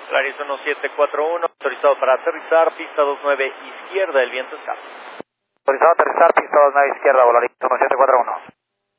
Volaris 1741, autorizado para aterrizar, pista 29 izquierda, el viento está. Autorizado a aterrizar, pista 29 izquierda, Volaris 1741.